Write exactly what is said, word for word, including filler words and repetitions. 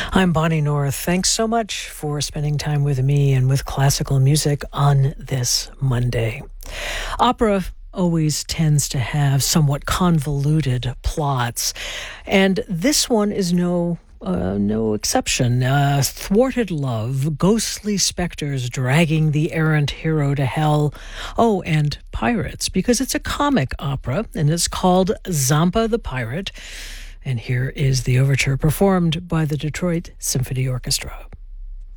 I'm Bonnie North. Thanks so much for spending time with me and with classical music on this Monday. Opera always tends to have somewhat convoluted plots, and this one is no Uh, no exception. Uh, thwarted love, ghostly specters dragging the errant hero to hell. Oh, and pirates, because it's a comic opera, and it's called Zampa the Pirate. And here is the overture performed by the Detroit Symphony Orchestra.